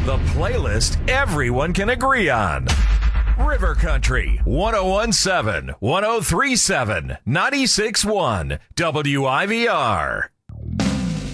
The playlist everyone can agree on. River Country, 1017, 1037, 96.1, WIVR.